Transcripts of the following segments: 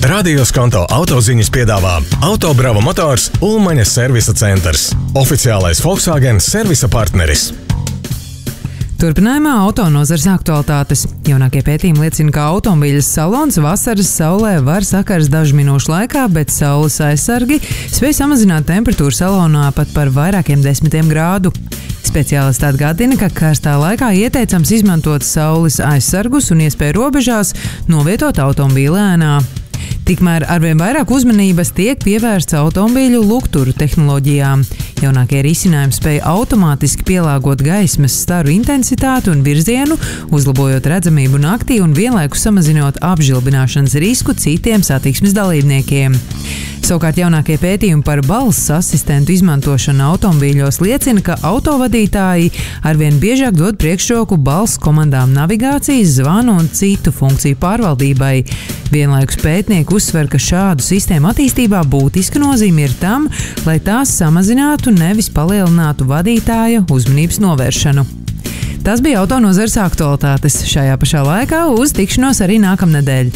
Radio Skonto autoziņas piedāvā Autobrava motors Ulmaņa servisa centrs. Oficiālais Volkswagen servisa partneris. Turpinājumā autonozars aktualitātes. Jaunākie pētījumi liecina, ka automobīļa salons vasaras saulē var sakars dažu minūšu laikā, bet saules aizsargi spēj samazināt temperatūru salonā pat par vairākiem 10 grādu. Speciālisti atgādina, ka karstā laikā ieteicams izmantot saules aizsargus un iespēju robežās novietot automobīlu ēnā. Tikmēr arvien vairāk uzmanības tiek pievērsts automobīļu lukturu tehnoloģijām. Jaunākie risinājumi spēj automātiski pielāgot gaismas staru intensitāti un virzienu, uzlabojot redzamību naktī un vienlaikus samazinot apžilbināšanas risku citiem satiksmes dalībniekiem. Savukārt jaunākie pētījumi par balss asistentu izmantošanu automobīļos liecina, ka autovadītāji arvien biežāk dod priekšroku balss komandām navigācijas, zvanu un citu funkciju pārvaldībai. Vienlaikus pētnieki uzsver, ka šādu sistēmu attīstībā būtiska nozīme ir tam, lai tās samazinātu, nevis palielinātu vadītāja uzmanības novēršanu. Tas bija autonozars aktualitātes. Šajā pašā laikā uz tikšanos arī nākamnedēļ.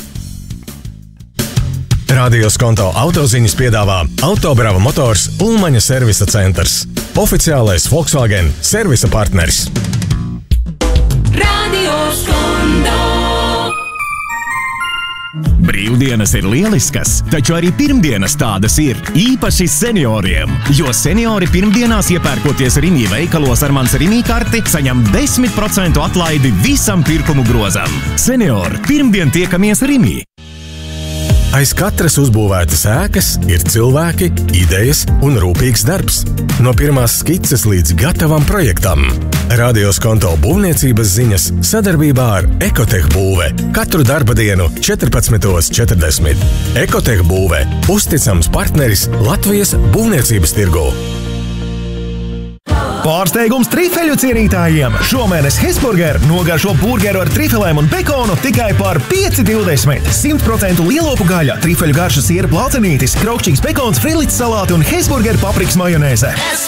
Radio Skonto autoziņas piedāvā Autobrava motors Ulmaņa servisa centrs. Oficiālais Volkswagen servisa partneris. Radio Skonto. Brīvdienas ir lieliskas, taču arī pirmdienas tādas ir, īpaši senioriem. Jo seniori pirmdienās iepērkoties Rimi veikalos ar mans Rimi karti, saņem 10% atlaidi visam pirkumu grozam. Seniori, pirmdien tiekamies Rimi! Aiz katras uzbūvētas ēkas ir cilvēki, idejas un rūpīgs darbs. No pirmās skices līdz gatavam projektam. Radio Skonto būvniecības ziņas sadarbībā ar Ekotech būve. Katru darba dienu 14:40. Ekotech būve – uzticams partneris Latvijas būvniecības tirgū. Pārsteigums trifeļu cienītājiem! Šomēnes Hesburger nogaršo burgeru ar trifilēm un bekonu tikai par 5,20. 100% lielopu gaļa, trifeļu garša siera plācenītis, kraukšķīgs bekons, frilīts salāti un Hesburger paprikas majonēze.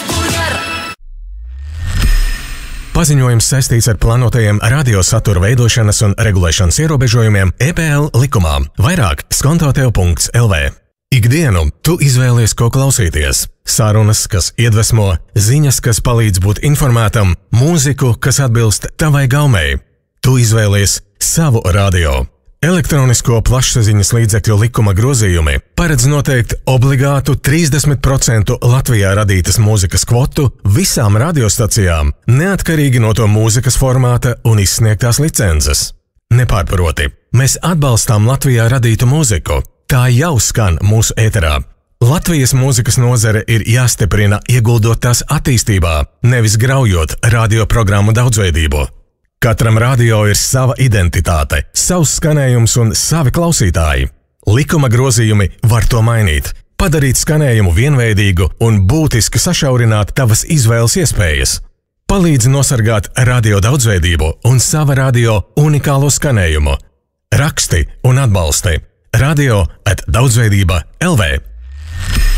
Paziņojums saistīts ar plānotajiem radiosatura veidošanas un regulēšanas ierobežojumiem EPL likumā. Vairāk skontotev.lv. Ikdienu tu izvēlies, ko klausīties. Sarunas, kas iedvesmo, ziņas, kas palīdz būt informētam, mūziku, kas atbilst tavai gaumei. Tu izvēlies savu radio. Elektronisko plašsaziņas līdzekļu likuma grozījumi paredz noteikt obligātu 30% Latvijā radītas mūzikas kvotu visām radiostacijām, neatkarīgi no to mūzikas formāta un izsniegtās licences. Nepārproti, mēs atbalstām Latvijā radītu mūziku. Tā jau skan mūsu ēterā. Latvijas mūzikas nozare ir jāstiprina, ieguldot tās attīstībā, nevis graujot radioprogrammu daudzveidību. Katram radio ir sava identitāte, savs skanējums un savi klausītāji. Likuma grozījumi var to mainīt, padarīt skanējumu vienveidīgu un būtiski sašaurināt tavas izvēles iespējas. Palīdzi nosargāt radio daudzveidību un sava radio unikālo skanējumu. Raksti un atbalsti. Radio@daudzveidība.lv